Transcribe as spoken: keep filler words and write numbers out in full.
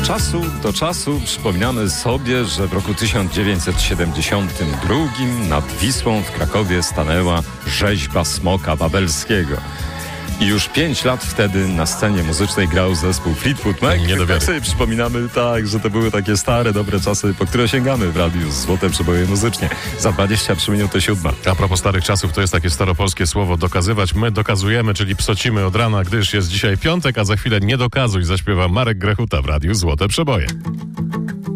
czasu do czasu przypominamy sobie, że w roku tysiąc dziewięćset siedemdziesiątym drugim nad Wisłą w Krakowie stanęła rzeźba Smoka Babelskiego. I już pięć lat wtedy na scenie muzycznej grał zespół Fleetwood Mac. Nie do wiary. Tak sobie przypominamy, tak, że to były takie stare, dobre czasy, po które sięgamy w radiu Złote Przeboje muzycznie. Za dwadzieścia trzy minuty siódma. A propos starych czasów, to jest takie staropolskie słowo dokazywać. My dokazujemy, czyli psocimy od rana, gdyż jest dzisiaj piątek, a za chwilę nie dokazuj, zaśpiewa Marek Grechuta w radiu Złote Przeboje.